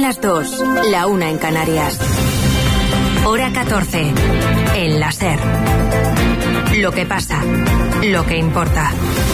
las 2, la 1 en Canarias. Hora 14, en la SER. Lo que pasa, lo que importa.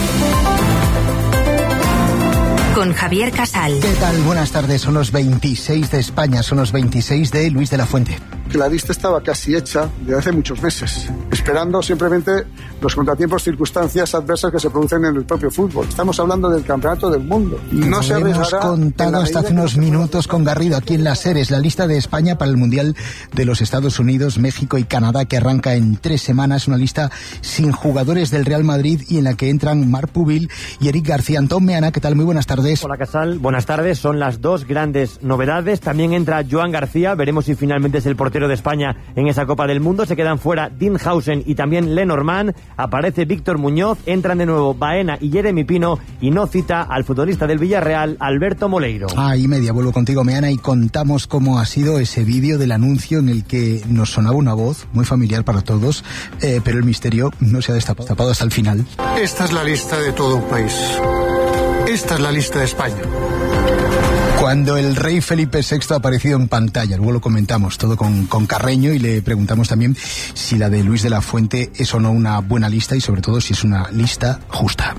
Con Javier Casal. ¿Qué tal? Buenas tardes. Son los 26 de España, son los 26 de Luis de la Fuente. La lista estaba casi hecha desde hace muchos meses, esperando simplemente los contratiempos, circunstancias adversas que se producen en el propio fútbol. Estamos hablando del campeonato del mundo. No se hemos contado hasta hace unos minutos con Garrido aquí en la SER. Es la lista de España para el Mundial de los Estados Unidos, México y Canadá, que arranca en 3 semanas. Una lista sin jugadores del Real Madrid y en la que entran Marc Pubil y Eric García. Antón Meana, ¿qué tal? Muy buenas tardes. Hola Casal, buenas tardes. Son las dos grandes novedades. También entra Joan García. Veremos si finalmente es el portero de España en esa Copa del Mundo. Se quedan fuera Dinhausen y también Lenormand. Aparece Víctor Muñoz. Entran de nuevo Baena y Jeremy Pino. Y no cita al futbolista del Villarreal, Alberto Moleiro. Y media, vuelvo contigo, Meana, y contamos cómo ha sido ese vídeo del anuncio en el que nos sonaba una voz muy familiar para todos, pero el misterio no se ha destapado hasta el final. Esta es la lista de todo un país. Esta es la lista de España. Cuando el rey Felipe VI ha aparecido en pantalla, luego lo comentamos todo con Carreño y le preguntamos también si la de Luis de la Fuente es o no una buena lista y sobre todo si es una lista justa.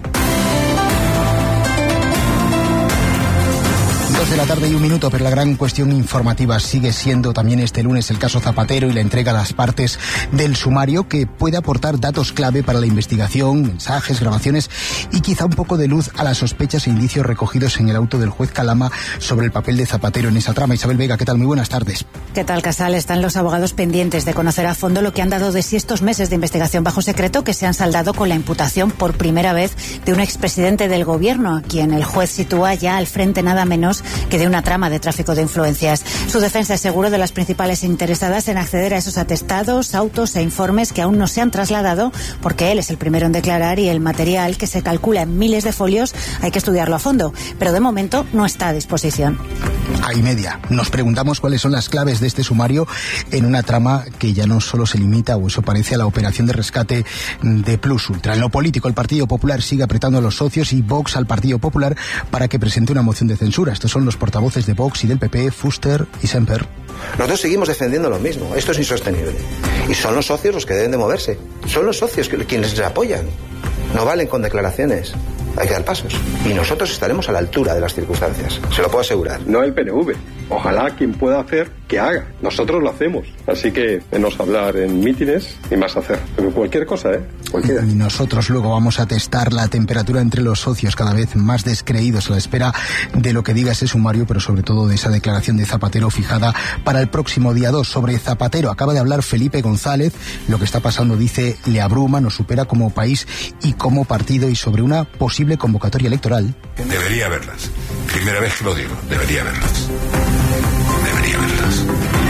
2 de la tarde y 1 minuto, pero la gran cuestión informativa sigue siendo también este lunes el caso Zapatero y la entrega a las partes del sumario que puede aportar datos clave para la investigación, mensajes, grabaciones y quizá un poco de luz a las sospechas e indicios recogidos en el auto del juez Calama sobre el papel de Zapatero en esa trama. Isabel Vega, ¿qué tal? Muy buenas tardes. ¿Qué tal, Casal? Están los abogados pendientes de conocer a fondo lo que han dado de sí estos meses de investigación bajo secreto que se han saldado con la imputación por primera vez de un expresidente del gobierno, a quien el juez sitúa ya al frente nada menos que de una trama de tráfico de influencias. Su defensa es seguro de las principales interesadas en acceder a esos atestados, autos e informes que aún no se han trasladado porque él es el primero en declarar y el material, que se calcula en miles de folios, hay que estudiarlo a fondo, pero de momento no está a disposición. Y media. Nos preguntamos cuáles son las claves de este sumario en una trama que ya no solo se limita, o eso parece, a la operación de rescate de Plus Ultra. En lo político, el Partido Popular sigue apretando a los socios y Vox al Partido Popular para que presente una moción de censura. Estos son los portavoces de Vox y del PP, Fuster y Semper. Nosotros seguimos defendiendo lo mismo. Esto es insostenible. Y son los socios los que deben de moverse. Son los socios quienes les apoyan. No valen con declaraciones. Hay que dar pasos. Y nosotros estaremos a la altura de las circunstancias. Se lo puedo asegurar. No el PNV. Ojalá quien pueda hacer, que haga. Nosotros lo hacemos. Así que menos hablar en mítines y más hacer. Pero cualquier cosa, Cualquiera. Y nosotros luego vamos a testar la temperatura entre los socios, cada vez más descreídos a la espera de lo que diga ese sumario, pero sobre todo de esa declaración de Zapatero fijada para el próximo día 2. Sobre Zapatero acaba de hablar Felipe González. Lo que está pasando, dice, le abruma, nos supera como país y como partido, y sobre una posible convocatoria electoral. Debería haberlas. Primera vez que lo digo, debería haberlas. Debería haberlas.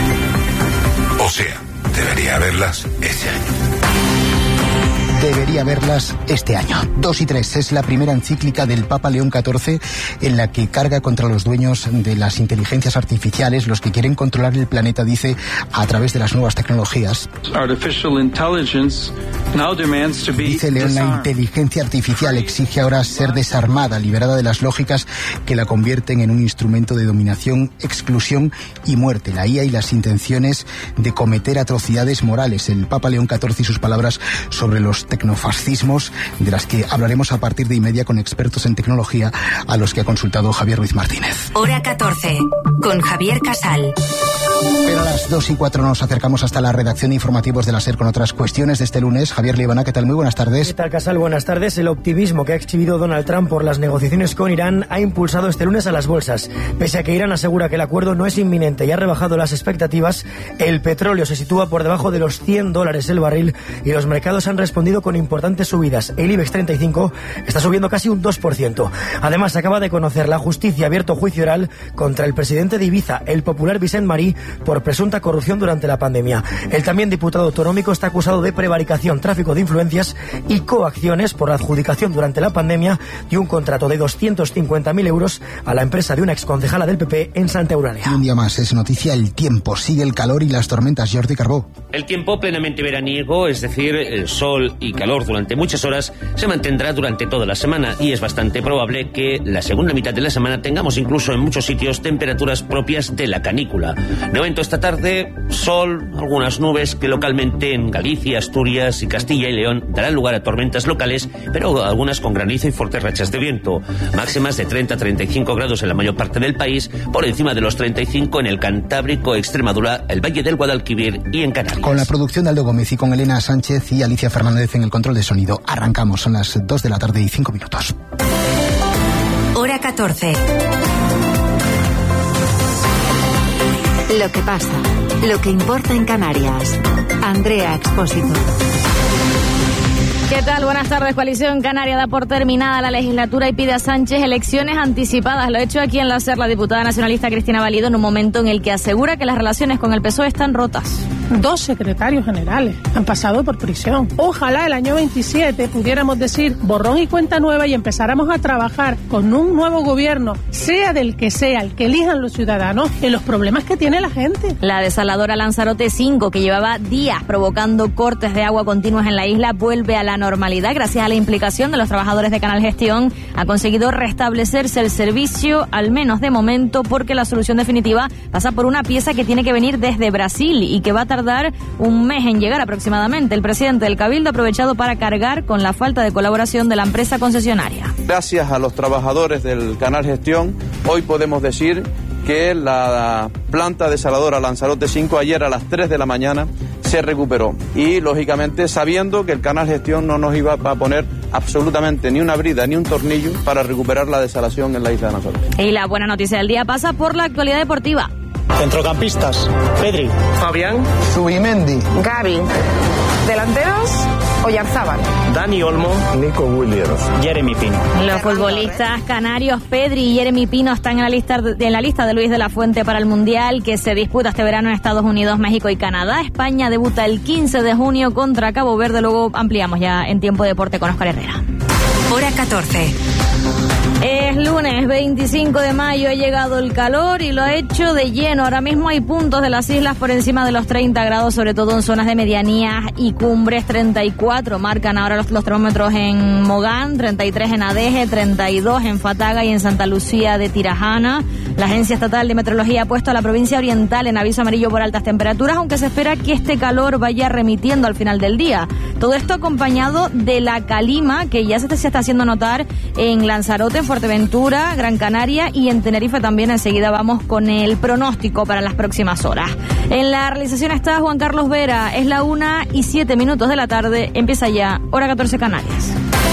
O sea, debería haberlas este año. Debería verlas este año. 2 y 3 es la primera encíclica del Papa León XIV en la que carga contra los dueños de las inteligencias artificiales, los que quieren controlar el planeta, dice, a través de las nuevas tecnologías. Dice León, la inteligencia artificial exige ahora ser desarmada, liberada de las lógicas que la convierten en un instrumento de dominación, exclusión y muerte. La IA y las intenciones de cometer atrocidades morales. El Papa León XIV y sus palabras sobre los tecnofascismos, de las que hablaremos a partir de inmedia con expertos en tecnología a los que ha consultado Javier Ruiz Martínez. Hora 14, con Javier Casal. Pero a las 2 y 4 nos acercamos hasta la redacción de informativos de la SER con otras cuestiones de este lunes. Javier Líbana, ¿qué tal? Muy buenas tardes. ¿Qué tal, Casal? Buenas tardes. El optimismo que ha exhibido Donald Trump por las negociaciones con Irán ha impulsado este lunes a las bolsas. Pese a que Irán asegura que el acuerdo no es inminente y ha rebajado las expectativas, el petróleo se sitúa por debajo de los $100 el barril y los mercados han respondido con importantes subidas. El IBEX 35 está subiendo casi un 2%. Además, acaba de conocer la justicia abierto juicio oral contra el presidente de Ibiza, el popular Vicent Marí, por presunta corrupción durante la pandemia. El también diputado autonómico está acusado de prevaricación, tráfico de influencias y coacciones por la adjudicación durante la pandemia de un contrato de 250.000 euros a la empresa de una exconcejala del PP en Santa Eulalia. Un día más es noticia el tiempo. Sigue el calor y las tormentas. Jordi Carbó. El tiempo plenamente veraniego, es decir, el sol y calor durante muchas horas, se mantendrá durante toda la semana y es bastante probable que la segunda mitad de la semana tengamos incluso en muchos sitios temperaturas propias de la canícula. De momento esta tarde, sol, algunas nubes que localmente en Galicia, Asturias y Castilla y León darán lugar a tormentas locales, pero algunas con granizo y fuertes rachas de viento. Máximas de 30 a 35 grados en la mayor parte del país, por encima de los 35 en el Cantábrico, Extremadura, el Valle del Guadalquivir y en Canarias. Con la producción de Aldo Gómez y con Elena Sánchez y Alicia Fernández en el control de sonido. Arrancamos, son las 2 de la tarde y 5 minutos. Hora 14. Lo que pasa, lo que importa en Canarias. Andrea Expósito. ¿Qué tal? Buenas tardes. Coalición Canaria da por terminada la legislatura y pide a Sánchez elecciones anticipadas. Lo ha hecho aquí en la SER la diputada nacionalista Cristina Valido en un momento en el que asegura que las relaciones con el PSOE están rotas. 2 secretarios generales han pasado por prisión. Ojalá el año 27 pudiéramos decir borrón y cuenta nueva y empezáramos a trabajar con un nuevo gobierno, sea del que sea, el que elijan los ciudadanos, en los problemas que tiene la gente. La desaladora Lanzarote 5, que llevaba días provocando cortes de agua continuos en la isla, vuelve a la normalidad. Gracias a la implicación de los trabajadores de Canal Gestión, ha conseguido restablecerse el servicio, al menos de momento, porque la solución definitiva pasa por una pieza que tiene que venir desde Brasil y que va a tardar un mes en llegar aproximadamente. El presidente del Cabildo ha aprovechado para cargar con la falta de colaboración de la empresa concesionaria. Gracias a los trabajadores del Canal Gestión, hoy podemos decir que la planta desaladora Lanzarote 5 ayer a las 3 de la mañana se recuperó. Y, lógicamente, sabiendo que el Canal Gestión no nos iba a poner absolutamente ni una brida ni un tornillo para recuperar la desalación en la isla de Lanzarote. Y la buena noticia del día pasa por la actualidad deportiva. Centrocampistas: Pedri, Fabián, Zubimendi, Gavi. Delanteros: Oyarzábal, Dani Olmo, Nico Williams, Jeremy Pino. Los futbolistas canarios Pedri y Jeremy Pino están en la lista de Luis de la Fuente para el Mundial que se disputa este verano en Estados Unidos, México y Canadá. España debuta el 15 de junio contra Cabo Verde. Luego ampliamos ya en Tiempo de Deporte con Óscar Herrera. Hora 14. Es lunes 25 de mayo, ha llegado el calor y lo ha hecho de lleno. Ahora mismo hay puntos de las islas por encima de los 30 grados, sobre todo en zonas de medianías y cumbres. 34 marcan ahora los termómetros en Mogán, 33 en Adeje, 32 en Fataga y en Santa Lucía de Tirajana. La Agencia Estatal de Meteorología ha puesto a la provincia oriental en aviso amarillo por altas temperaturas, aunque se espera que este calor vaya remitiendo al final del día. Todo esto acompañado de la calima que ya se está haciendo notar en Lanzarote, en Fuerteventura, Gran Canaria y en Tenerife también. Enseguida vamos con el pronóstico para las próximas horas. En la realización está Juan Carlos Vera. Es la 1:07 de la tarde. Empieza ya Hora 14 Canarias.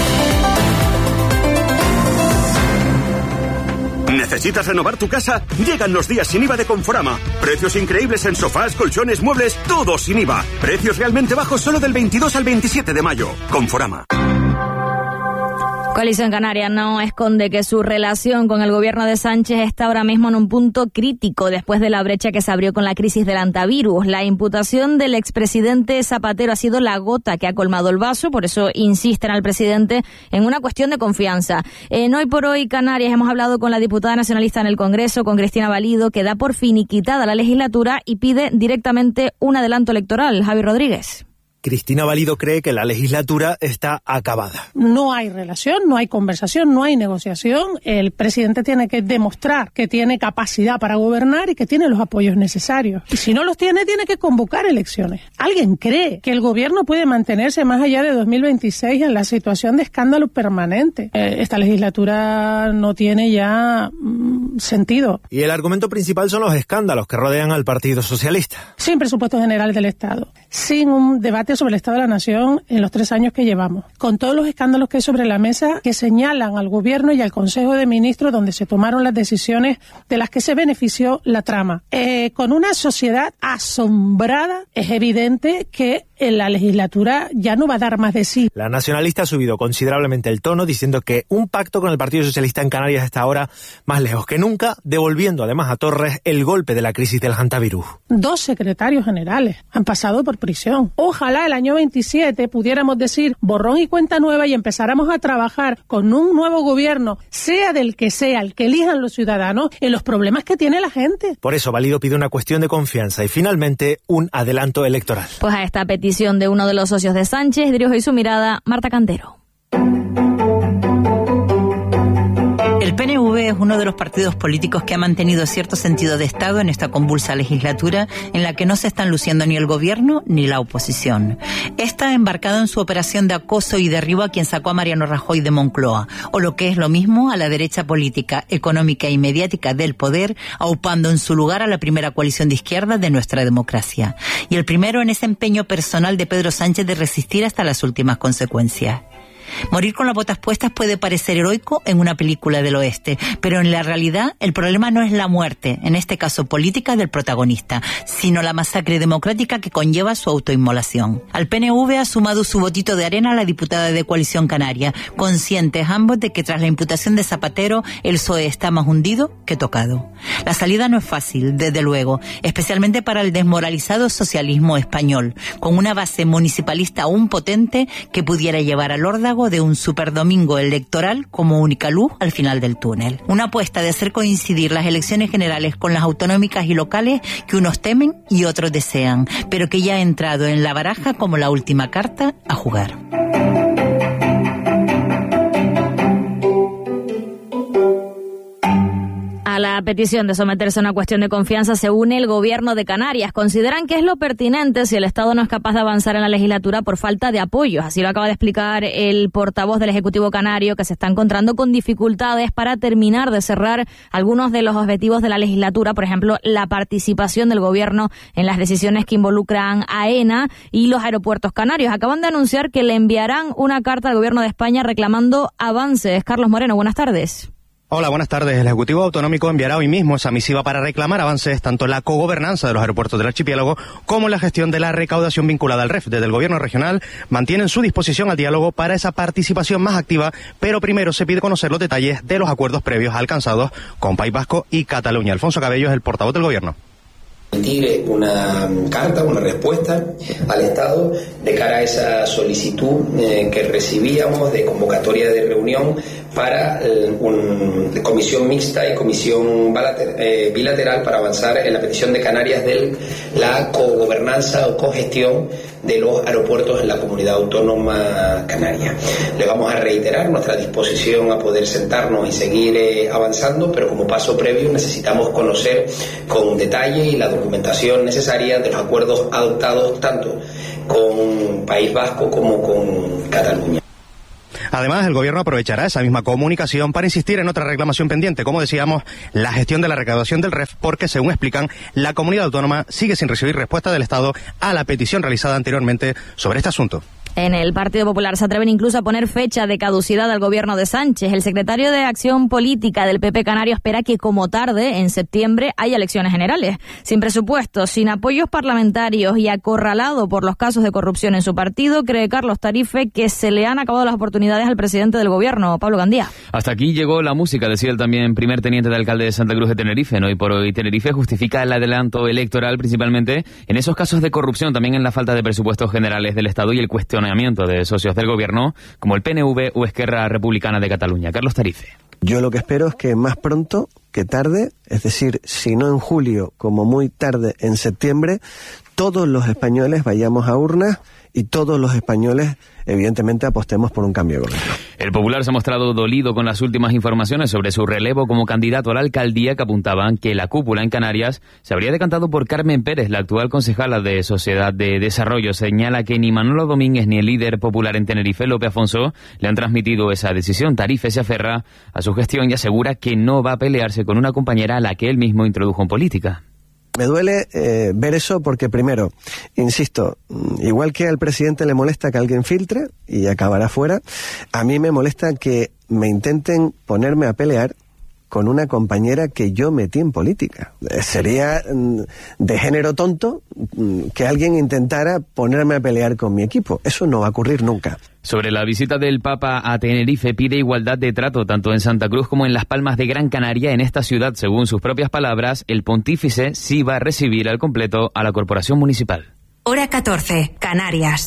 ¿Necesitas renovar tu casa? Llegan los días sin IVA de Conforama. Precios increíbles en sofás, colchones, muebles, todo sin IVA. Precios realmente bajos solo del 22 al 27 de mayo. Conforama. Coalición Canaria no esconde que su relación con el gobierno de Sánchez está ahora mismo en un punto crítico después de la brecha que se abrió con la crisis del antivirus. La imputación del expresidente Zapatero ha sido la gota que ha colmado el vaso, por eso insisten al presidente en una cuestión de confianza. En Hoy por Hoy Canarias hemos hablado con la diputada nacionalista en el Congreso, con Cristina Valido, que da por finiquitada la legislatura y pide directamente un adelanto electoral. Javi Rodríguez. Cristina Valido cree que la legislatura está acabada. No hay relación, no hay conversación, no hay negociación. El presidente tiene que demostrar que tiene capacidad para gobernar y que tiene los apoyos necesarios. Y si no los tiene, tiene que convocar elecciones. ¿Alguien cree que el gobierno puede mantenerse más allá de 2026 en la situación de escándalo permanente? Esta legislatura no tiene ya sentido. Y el argumento principal son los escándalos que rodean al Partido Socialista. Sin presupuesto general del Estado, sin un debate sobre el Estado de la Nación en los 3 años que llevamos, con todos los escándalos que hay sobre la mesa que señalan al Gobierno y al Consejo de Ministros donde se tomaron las decisiones de las que se benefició la trama. Con una sociedad asombrada, es evidente que en la legislatura ya no va a dar más de sí. La nacionalista ha subido considerablemente el tono, diciendo que un pacto con el Partido Socialista en Canarias está ahora más lejos que nunca, devolviendo además a Torres el golpe de la crisis del hantavirus. 2 secretarios generales han pasado por prisión. Ojalá el año 27 pudiéramos decir borrón y cuenta nueva y empezáramos a trabajar con un nuevo gobierno, sea del que sea, el que elijan los ciudadanos, en los problemas que tiene la gente. Por eso Valido pide una cuestión de confianza y finalmente un adelanto electoral. Pues a esta petición de uno de los socios de Sánchez dirige hoy su mirada Marta Cantero. El PNV es uno de los partidos políticos que ha mantenido cierto sentido de Estado en esta convulsa legislatura en la que no se están luciendo ni el gobierno ni la oposición. Está embarcado en su operación de acoso y derribo a quien sacó a Mariano Rajoy de Moncloa, o lo que es lo mismo, a la derecha política, económica y mediática del poder, aupando en su lugar a la primera coalición de izquierda de nuestra democracia. Y el primero en ese empeño personal de Pedro Sánchez de resistir hasta las últimas consecuencias. Morir con las botas puestas puede parecer heroico en una película del oeste, pero en la realidad el problema no es la muerte, en este caso política, del protagonista, sino la masacre democrática que conlleva su autoinmolación. Al PNV ha sumado su botito de arena la diputada de Coalición Canaria, conscientes ambos de que tras la imputación de Zapatero el PSOE está más hundido que tocado. La salida no es fácil, desde luego, especialmente para el desmoralizado socialismo español, con una base municipalista aún potente que pudiera llevar al órdago de un superdomingo electoral como única luz al final del túnel. Una apuesta de hacer coincidir las elecciones generales con las autonómicas y locales que unos temen y otros desean, pero que ya ha entrado en la baraja como la última carta a jugar. A la petición de someterse a una cuestión de confianza se une el gobierno de Canarias. Consideran que es lo pertinente si el Estado no es capaz de avanzar en la legislatura por falta de apoyos. Así lo acaba de explicar el portavoz del Ejecutivo Canario, que se está encontrando con dificultades para terminar de cerrar algunos de los objetivos de la legislatura, por ejemplo, la participación del gobierno en las decisiones que involucran a AENA y los aeropuertos canarios. Acaban de anunciar que le enviarán una carta al gobierno de España reclamando avances. Carlos Moreno, buenas tardes. Hola, buenas tardes. El Ejecutivo Autonómico enviará hoy mismo esa misiva para reclamar avances tanto en la cogobernanza de los aeropuertos del archipiélago como en la gestión de la recaudación vinculada al REF. Desde el Gobierno regional mantienen su disposición al diálogo para esa participación más activa, pero primero se pide conocer los detalles de los acuerdos previos alcanzados con País Vasco y Cataluña. Alfonso Cabello es el portavoz del Gobierno. Emitir una carta, una respuesta al Estado de cara a esa solicitud que recibíamos de convocatoria de reunión para una comisión mixta y comisión bilateral para avanzar en la petición de Canarias de la cogobernanza o cogestión de los aeropuertos en la comunidad autónoma canaria. Le vamos a reiterar nuestra disposición a poder sentarnos y seguir avanzando, pero como paso previo necesitamos conocer con detalle y la documentación necesaria de los acuerdos adoptados tanto con País Vasco como con Cataluña. Además, el Gobierno aprovechará esa misma comunicación para insistir en otra reclamación pendiente, como decíamos, la gestión de la recaudación del REF, porque, según explican, la comunidad autónoma sigue sin recibir respuesta del Estado a la petición realizada anteriormente sobre este asunto. En el Partido Popular se atreven incluso a poner fecha de caducidad al gobierno de Sánchez. El secretario de Acción Política del PP Canario espera que como tarde, en septiembre, haya elecciones generales. Sin presupuesto, sin apoyos parlamentarios y acorralado por los casos de corrupción en su partido, cree Carlos Tarife que se le han acabado las oportunidades al presidente del gobierno, Pablo Gandía. Hasta aquí llegó la música, decía el también primer teniente de alcalde de Santa Cruz de Tenerife. Hoy por hoy Tenerife justifica el adelanto electoral principalmente en esos casos de corrupción, también en la falta de presupuestos generales del Estado y el cuestionamiento de socios del gobierno como el PNV o Esquerra Republicana de Cataluña. Carlos Tarife. Yo lo que espero es que más pronto que tarde, es decir, si no en julio, como muy tarde en septiembre, todos los españoles vayamos a urnas y todos los españoles, evidentemente, apostemos por un cambio de gobierno. El Popular se ha mostrado dolido con las últimas informaciones sobre su relevo como candidato a la alcaldía, que apuntaban que la cúpula en Canarias se habría decantado por Carmen Pérez, la actual concejala de Sociedad de Desarrollo. Señala que ni Manolo Domínguez ni el líder popular en Tenerife, Lope Afonso, le han transmitido esa decisión. Tarife se aferra a su gestión y asegura que no va a pelearse con una compañera a la que él mismo introdujo en política. Me duele ver eso porque, primero, insisto, igual que al presidente le molesta que alguien filtre y acabará fuera, a mí me molesta que me intenten ponerme a pelear con una compañera que yo metí en política. Sería de género tonto que alguien intentara ponerme a pelear con mi equipo. Eso no va a ocurrir nunca. Sobre la visita del Papa a Tenerife, pide igualdad de trato tanto en Santa Cruz como en Las Palmas de Gran Canaria. En esta ciudad, según sus propias palabras, el pontífice sí va a recibir al completo a la corporación municipal. Hora 14, Canarias.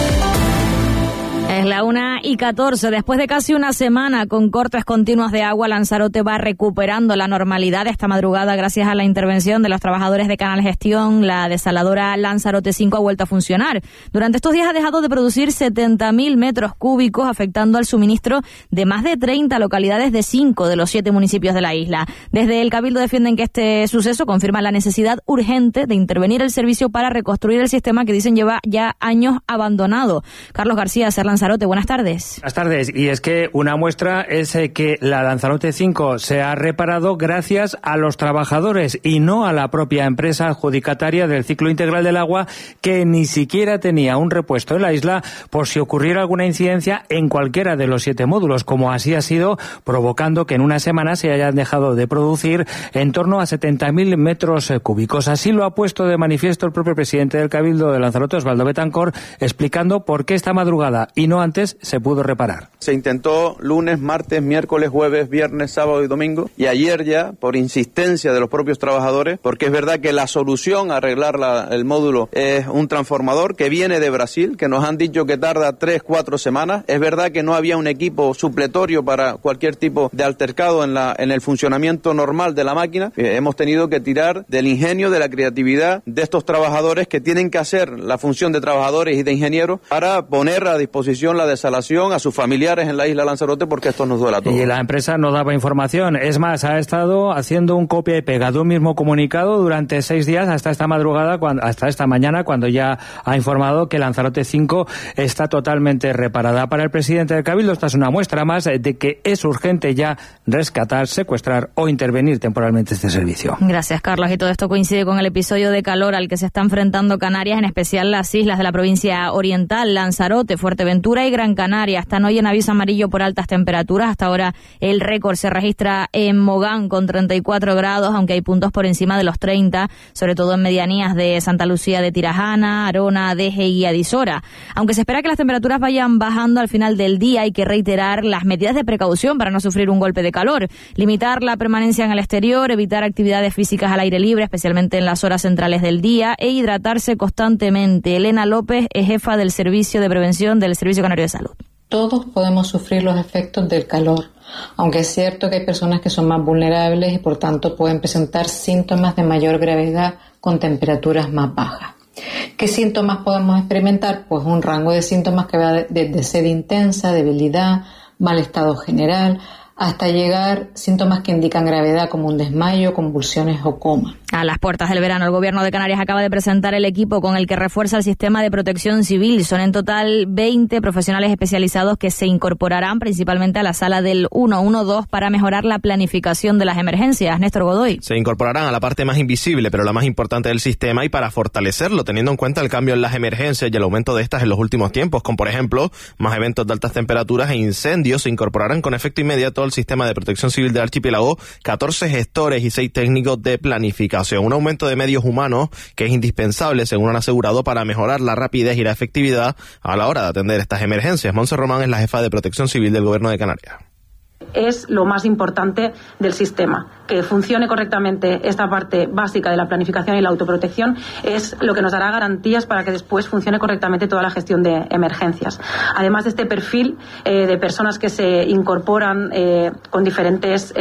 Es la 1:14. Después de casi una semana con cortes continuos de agua, Lanzarote va recuperando la normalidad esta madrugada gracias a la intervención de los trabajadores de Canal Gestión. La desaladora Lanzarote 5 ha vuelto a funcionar. Durante estos días ha dejado de producir 70.000 metros cúbicos, afectando al suministro de más de 30 localidades de 5 de los 7 municipios de la isla. Desde el Cabildo defienden que este suceso confirma la necesidad urgente de intervenir el servicio para reconstruir el sistema que dicen lleva ya años abandonado. Carlos García, Ser Lanzarote, buenas tardes. Buenas tardes, y es que una muestra es que la Lanzarote 5 se ha reparado gracias a los trabajadores y no a la propia empresa adjudicataria del ciclo integral del agua, que ni siquiera tenía un repuesto en la isla por si ocurriera alguna incidencia en cualquiera de los 7 módulos, como así ha sido, provocando que en una semana se hayan dejado de producir en torno a 70.000 metros cúbicos. Así lo ha puesto de manifiesto el propio presidente del Cabildo de Lanzarote, Osvaldo Betancor, explicando por qué esta madrugada y no antes se pudo reparar. Se intentó lunes, martes, miércoles, jueves, viernes, sábado y domingo, y ayer ya, por insistencia de los propios trabajadores, porque es verdad que la solución a arreglar el módulo es un transformador que viene de Brasil, que nos han dicho que tarda 3-4 semanas. Es verdad que no había un equipo supletorio para cualquier tipo de altercado en el funcionamiento normal de la máquina. Hemos tenido que tirar del ingenio, de la creatividad de estos trabajadores que tienen que hacer la función de trabajadores y de ingenieros para poner a disposición la desalación a sus familiares en la isla Lanzarote, porque esto nos duele a todos. Y la empresa no daba información. Es más, ha estado haciendo un copia y pega de un mismo comunicado durante 6 días hasta esta madrugada, hasta esta mañana, cuando ya ha informado que Lanzarote 5 está totalmente reparada. Para el presidente del Cabildo, esta es una muestra más de que es urgente ya rescatar, secuestrar o intervenir temporalmente este servicio. Gracias, Carlos. Y todo esto coincide con el episodio de calor al que se está enfrentando Canarias, en especial las islas de la provincia oriental, Lanzarote, Fuerteventura y Gran Canaria. Están hoy en aviso amarillo por altas temperaturas. Hasta ahora el récord se registra en Mogán con 34 grados, aunque hay puntos por encima de los 30, sobre todo en medianías de Santa Lucía de Tirajana, Arona, Deje y Adisora. Aunque se espera que las temperaturas vayan bajando al final del día, hay que reiterar las medidas de precaución para no sufrir un golpe de calor. Limitar la permanencia en el exterior, evitar actividades físicas al aire libre, especialmente en las horas centrales del día, e hidratarse constantemente. Elena López es jefa del Servicio de Prevención del Servicio Canario de Salud. Todos podemos sufrir los efectos del calor, aunque es cierto que hay personas que son más vulnerables y por tanto pueden presentar síntomas de mayor gravedad con temperaturas más bajas. ¿Qué síntomas podemos experimentar? Pues un rango de síntomas que va desde sed intensa, debilidad, mal estado general, hasta llegar síntomas que indican gravedad como un desmayo, convulsiones o coma. A las puertas del verano, el Gobierno de Canarias acaba de presentar el equipo con el que refuerza el sistema de protección civil. Son en total 20 profesionales especializados que se incorporarán principalmente a la sala del 112 para mejorar la planificación de las emergencias. Néstor Godoy. Se incorporarán a la parte más invisible, pero la más importante del sistema, y para fortalecerlo, teniendo en cuenta el cambio en las emergencias y el aumento de estas en los últimos tiempos, como por ejemplo más eventos de altas temperaturas e incendios, se incorporarán con efecto inmediato al sistema de protección civil del archipiélago 14 gestores y 6 técnicos de planificación. Un aumento de medios humanos que es indispensable, según han asegurado, para mejorar la rapidez y la efectividad a la hora de atender estas emergencias. Montse Román es la jefa de protección civil del Gobierno de Canarias. Es lo más importante del sistema. Que funcione correctamente esta parte básica de la planificación y la autoprotección es lo que nos dará garantías para que después funcione correctamente toda la gestión de emergencias. Además de este perfil de personas que se incorporan con diferentes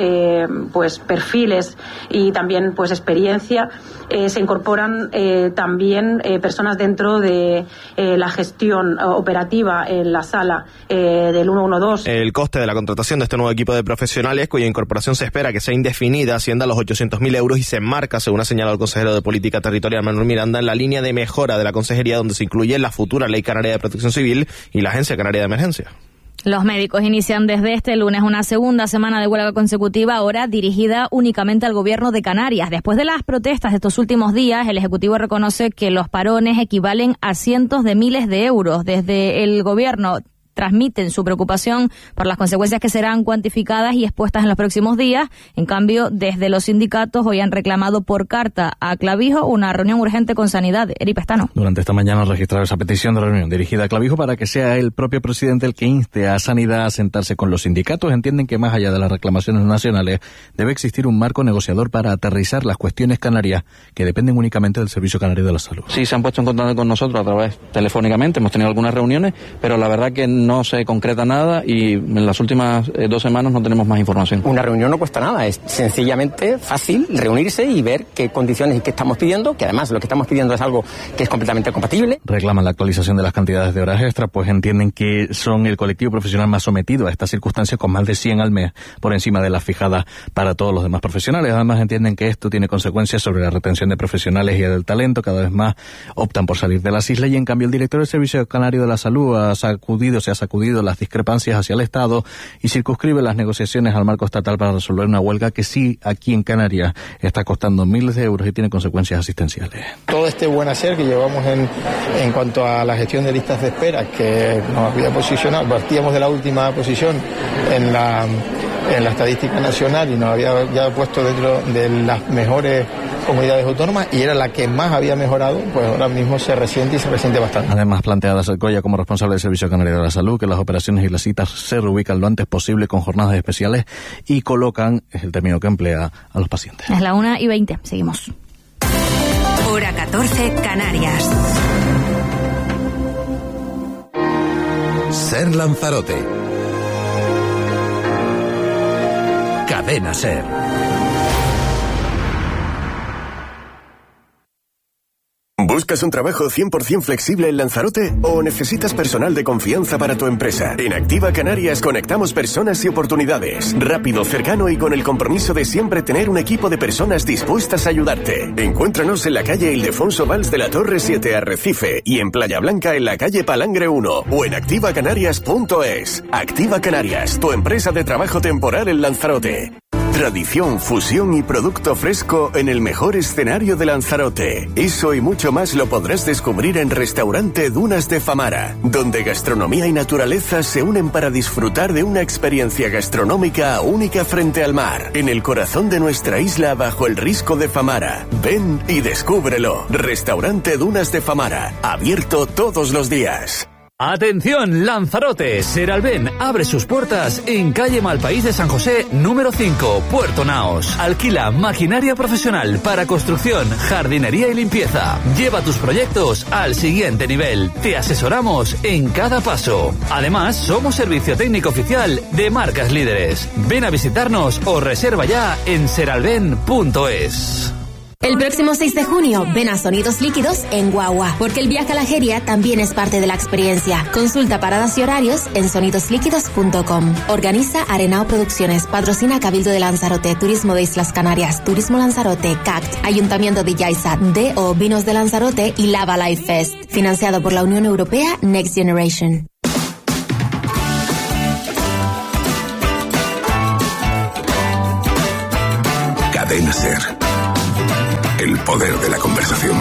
perfiles y también experiencia, se incorporan también personas dentro de la gestión operativa en la sala del 112. El coste de la contratación de este nuevo equipo de profesionales, cuya incorporación se espera que sea indefinida, asciende a los 800.000 euros y se enmarca, según ha señalado el consejero de Política Territorial Manuel Miranda, en la línea de mejora de la consejería, donde se incluye la futura Ley Canaria de Protección Civil y la Agencia Canaria de Emergencia. Los médicos inician desde este lunes una segunda semana de huelga consecutiva, ahora dirigida únicamente al Gobierno de Canarias. Después de las protestas de estos últimos días, el Ejecutivo reconoce que los parones equivalen a cientos de miles de euros. Desde el Gobierno transmiten su preocupación por las consecuencias que serán cuantificadas y expuestas en los próximos días. En cambio, desde los sindicatos hoy han reclamado por carta a Clavijo una reunión urgente con Sanidad. Eri Pestano. Durante esta mañana han registrado esa petición de reunión dirigida a Clavijo para que sea el propio presidente el que inste a Sanidad a sentarse con los sindicatos. Entienden que más allá de las reclamaciones nacionales debe existir un marco negociador para aterrizar las cuestiones canarias que dependen únicamente del Servicio Canario de la Salud. Sí, se han puesto en contacto con nosotros a través telefónicamente, hemos tenido algunas reuniones, pero la verdad que no se concreta nada y en las últimas 2 semanas no tenemos más información. Una reunión no cuesta nada, es sencillamente fácil reunirse y ver qué condiciones y qué estamos pidiendo, que además lo que estamos pidiendo es algo que es completamente compatible. Reclaman la actualización de las cantidades de horas extras, pues entienden que son el colectivo profesional más sometido a estas circunstancias, con más de 100 al mes por encima de las fijadas para todos los demás profesionales. Además entienden que esto tiene consecuencias sobre la retención de profesionales y del talento. Cada vez más optan por salir de las islas y en cambio el director del Servicio Canario de la Salud se ha sacudido las discrepancias hacia el Estado y circunscribe las negociaciones al marco estatal para resolver una huelga que sí aquí en Canarias está costando miles de euros y tiene consecuencias asistenciales. Todo este buen hacer que llevamos en cuanto a la gestión de listas de espera, que nos había posicionado, partíamos de la última posición en la estadística nacional y nos había ya puesto dentro de las mejores comunidades autónomas y era la que más había mejorado, pues ahora mismo se resiente bastante. Además, planteada Goya como responsable del Servicio Canario de la Salud que las operaciones y las citas se reubican lo antes posible con jornadas especiales y colocan, es el término que emplea, a los pacientes. Es la 1:20, seguimos. Hora 14, Canarias. Ser Lanzarote. Cadena Ser. ¿Buscas un trabajo 100% flexible en Lanzarote o necesitas personal de confianza para tu empresa? En Activa Canarias conectamos personas y oportunidades. Rápido, cercano y con el compromiso de siempre tener un equipo de personas dispuestas a ayudarte. Encuéntranos en la calle Ildefonso Valls de la Torre 7, Arrecife, y en Playa Blanca en la calle Palangre 1 o en activacanarias.es. Activa Canarias, tu empresa de trabajo temporal en Lanzarote. Tradición, fusión y producto fresco en el mejor escenario de Lanzarote. Eso y mucho más lo podrás descubrir en Restaurante Dunas de Famara, donde gastronomía y naturaleza se unen para disfrutar de una experiencia gastronómica única frente al mar, en el corazón de nuestra isla bajo el risco de Famara. Ven y descúbrelo. Restaurante Dunas de Famara, abierto todos los días. Atención, Lanzarote, Seralben abre sus puertas en calle Malpaís de San José, número 5, Puerto Naos. Alquila maquinaria profesional para construcción, jardinería y limpieza. Lleva tus proyectos al siguiente nivel. Te asesoramos en cada paso. Además, somos servicio técnico oficial de marcas líderes. Ven a visitarnos o reserva ya en seralben.es. El próximo 6 de junio, ven a Sonidos Líquidos en Guagua, porque el viaje a la Jeria también es parte de la experiencia. Consulta paradas y horarios en sonidosliquidos.com. Organiza Arenao Producciones, patrocina Cabildo de Lanzarote, Turismo de Islas Canarias, Turismo Lanzarote, CACT, Ayuntamiento de Yaiza, DO Vinos de Lanzarote y Lava Life Fest. Financiado por la Unión Europea Next Generation. Cadena Ser. El poder de la conversación.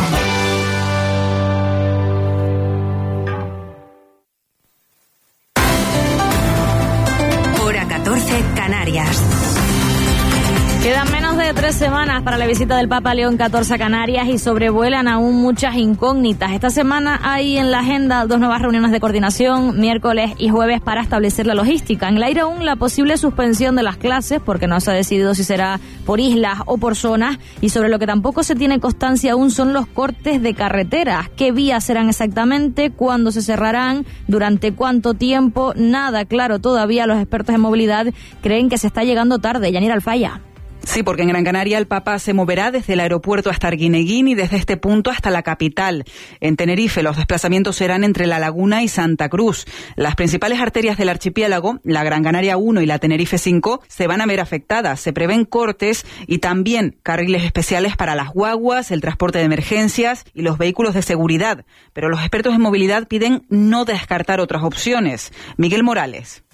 Hora 14, Canarias. Quedan menos de 3 semanas para la visita del Papa León XIV a Canarias y sobrevuelan aún muchas incógnitas. Esta semana hay en la agenda 2 nuevas reuniones de coordinación, miércoles y jueves, para establecer la logística. En el aire aún la posible suspensión de las clases, porque no se ha decidido si será por islas o por zonas, y sobre lo que tampoco se tiene constancia aún son los cortes de carreteras. ¿Qué vías serán exactamente? ¿Cuándo se cerrarán? ¿Durante cuánto tiempo? Nada claro todavía. Los expertos en movilidad creen que se está llegando tarde. Yanira Alfaya. Sí, porque en Gran Canaria el Papa se moverá desde el aeropuerto hasta Arguineguín y desde este punto hasta la capital. En Tenerife los desplazamientos serán entre La Laguna y Santa Cruz. Las principales arterias del archipiélago, la Gran Canaria 1 y la Tenerife 5, se van a ver afectadas. Se prevén cortes y también carriles especiales para las guaguas, el transporte de emergencias y los vehículos de seguridad. Pero los expertos en movilidad piden no descartar otras opciones. Miguel Morales.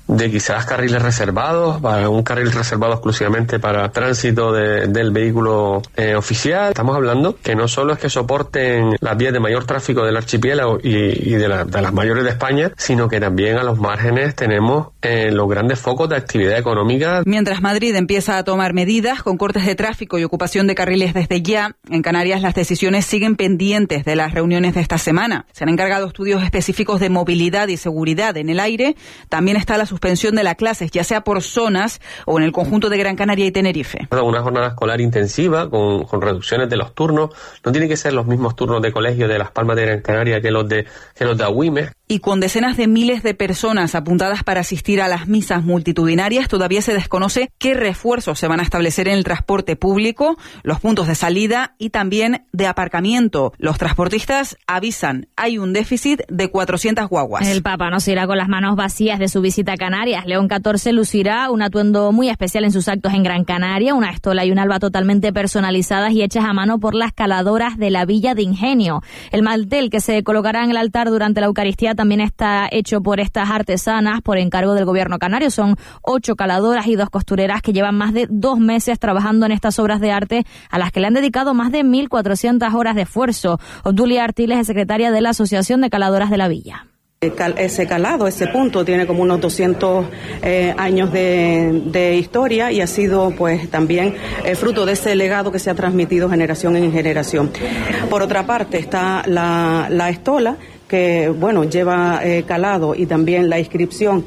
de quizás carriles reservados, para un carril reservado exclusivamente para tránsito del vehículo oficial. Estamos hablando que no solo es que soporten las vías de mayor tráfico del archipiélago y de las mayores de España, sino que también a los márgenes tenemos los grandes focos de actividad económica. Mientras Madrid empieza a tomar medidas con cortes de tráfico y ocupación de carriles desde ya, en Canarias las decisiones siguen pendientes de las reuniones de esta semana. Se han encargado estudios específicos de movilidad y seguridad en el aire. También está la suspensión de las clases, ya sea por zonas o en el conjunto de Gran Canaria y Tenerife. Una jornada escolar intensiva con reducciones de los turnos. No tienen que ser los mismos turnos de colegio de Las Palmas de Gran Canaria que los de Agüimes. Y con decenas de miles de personas apuntadas para asistir a las misas multitudinarias, todavía se desconoce qué refuerzos se van a establecer en el transporte público, los puntos de salida y también de aparcamiento. Los transportistas avisan, hay un déficit de 400 guaguas. El Papa no se irá con las manos vacías de su visita a Canarias. León XIV lucirá un atuendo muy especial en sus actos en Gran Canaria, una estola y un alba totalmente personalizadas y hechas a mano por las caladoras de la Villa de Ingenio. El mantel que se colocará en el altar durante la Eucaristía también está hecho por estas artesanas por encargo del gobierno canario. Son 8 caladoras y 2 costureras que llevan más de 2 meses trabajando en estas obras de arte a las que le han dedicado más de 1.400 horas de esfuerzo. Obdulia Artiles es secretaria de la Asociación de Caladoras de la Villa. Ese calado, ese punto, tiene como unos 200 años de historia y ha sido pues también fruto de ese legado que se ha transmitido generación en generación. Por otra parte está la estola, que bueno, lleva calado y también la inscripción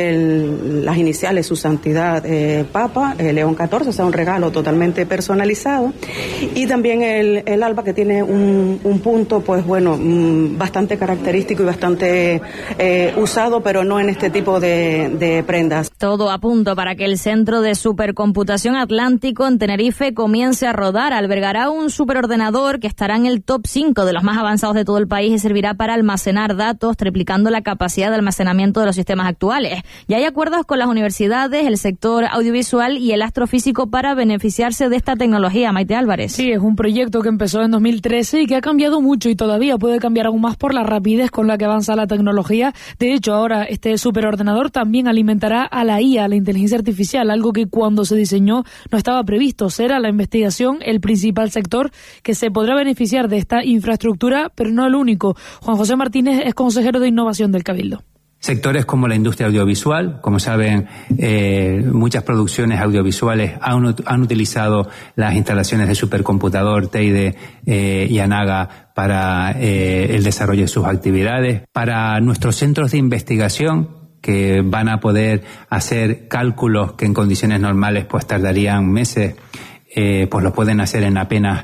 de las iniciales Su Santidad Papa León XIV, o sea, un regalo totalmente personalizado, y también el alba, que tiene un punto pues bueno, bastante característico y bastante usado, pero no en este tipo de prendas. Todo a punto para que el Centro de Supercomputación Atlántico en Tenerife comience a rodar. Albergará un superordenador que estará en el top 5 de los más avanzados de todo el país y servirá para almacenar datos, triplicando la capacidad de almacenamiento de los sistemas actuales. Ya hay acuerdos con las universidades, el sector audiovisual y el astrofísico para beneficiarse de esta tecnología. Maite Álvarez. Sí, es un proyecto que empezó en 2013 y que ha cambiado mucho y todavía puede cambiar aún más por la rapidez con la que avanza la tecnología. De hecho, ahora este superordenador también alimentará a la IA, a la inteligencia artificial, algo que cuando se diseñó no estaba previsto. Será la investigación el principal sector que se podrá beneficiar de esta infraestructura, pero no el único. Juan José Martínez es consejero de innovación del Cabildo. Sectores como la industria audiovisual, como saben, muchas producciones audiovisuales han utilizado las instalaciones de supercomputador Teide y Anaga para el desarrollo de sus actividades. Para nuestros centros de investigación, que van a poder hacer cálculos que en condiciones normales pues tardarían meses, pues lo pueden hacer en apenas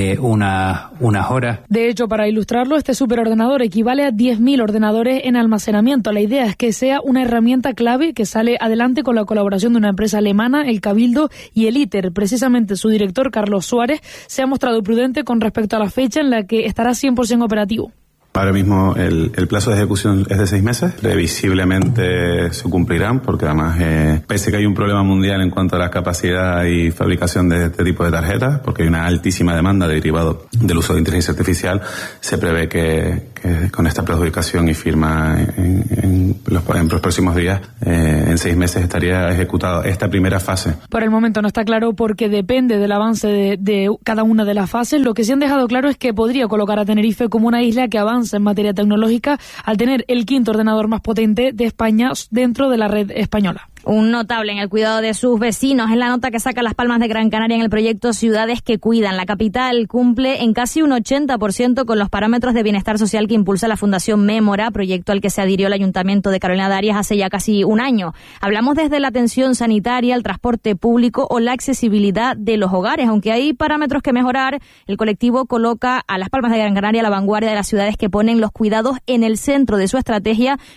unas horas. De hecho, para ilustrarlo, este superordenador equivale a 10.000 ordenadores en almacenamiento. La idea es que sea una herramienta clave que sale adelante con la colaboración de una empresa alemana, el Cabildo y el ITER. Precisamente su director, Carlos Suárez, se ha mostrado prudente con respecto a la fecha en la que estará 100% operativo. Ahora mismo el plazo de ejecución es de 6 meses, previsiblemente se cumplirán, porque además pese que hay un problema mundial en cuanto a la capacidad y fabricación de este tipo de tarjetas, porque hay una altísima demanda derivado del uso de inteligencia artificial, se prevé que con esta preadjudicación y firma en los próximos días, en 6 meses estaría ejecutada esta primera fase. Por el momento no está claro porque depende del avance de cada una de las fases. Lo que sí han dejado claro es que podría colocar a Tenerife como una isla que avanza en materia tecnológica al tener el 5º ordenador más potente de España dentro de la red española. Un notable en el cuidado de sus vecinos. En la nota que saca Las Palmas de Gran Canaria en el proyecto Ciudades que Cuidan, la capital cumple en casi un 80% con los parámetros de bienestar social que impulsa la Fundación Mémora, proyecto al que se adhirió el Ayuntamiento de Carolina de Arias hace ya casi un año. Hablamos desde la atención sanitaria, el transporte público o la accesibilidad de los hogares. Aunque hay parámetros que mejorar, el colectivo coloca a Las Palmas de Gran Canaria a la vanguardia de las ciudades que ponen los cuidados en el centro de su estrategia,